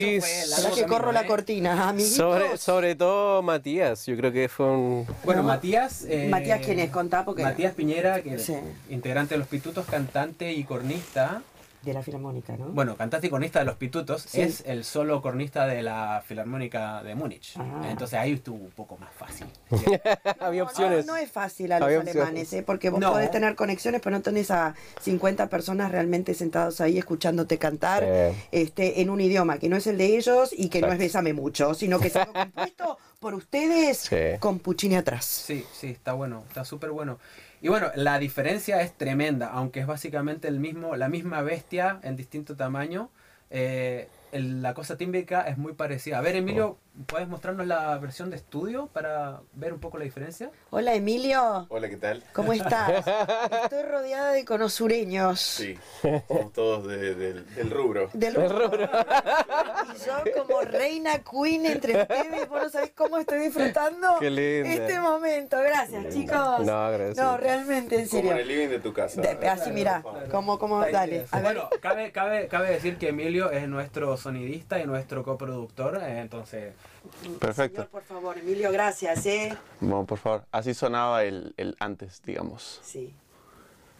Sí, fue ¿Será largo que corro camino, la cortina, amiguitos? sobre todo Matías, yo creo que fue un... Bueno, ¿No? Matías... Matías, ¿quién es? Contá porque... Matías Piñera, que es Sí. integrante de Los Pitutos, cantante y cornista. De la Filarmónica, ¿no? Bueno, cantante y cornista de Los Pitutos, Sí. es el solo cornista de la Filarmónica de Múnich. Ah. Entonces ahí estuvo un poco más fácil. Había opciones. No, no es fácil a los Había alemanes, opciones. porque vos No. podés tener conexiones, pero no tenés a 50 personas realmente sentados ahí escuchándote cantar en un idioma que no es el de ellos y que no es Exacto. Bésame Mucho, sino que es algo compuesto por ustedes Sí. con Puccini atrás. Sí, sí, está bueno, está súper bueno. Y bueno, la diferencia es tremenda, aunque es básicamente la misma bestia en distinto tamaño. La cosa tímbrica es muy parecida. A ver, Emilio, ¿puedes mostrarnos la versión de estudio para ver un poco la diferencia? Hola, Emilio. Hola, ¿qué tal? ¿Cómo estás? Estoy rodeada de conosureños. Sí, somos todos del rubro. Del rubro. Y yo como reina queen entre ustedes, vos no sabés cómo estoy disfrutando Qué linda. este momento. Gracias, chicos. No, gracias. No, realmente, en Como serio. en el living de tu casa. Así, mira, como, dale. A ver, Bueno, cabe decir que Emilio es nuestro sonidista y nuestro coproductor, entonces... Perfecto. señor, por favor, Emilio, gracias, Bueno, por favor. Así sonaba el antes, digamos. Sí.